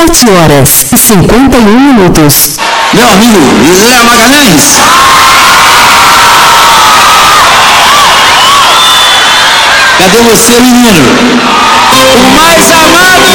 7h51. Meu amigo Léo Magalhães. Cadê você, menino? O mais amado.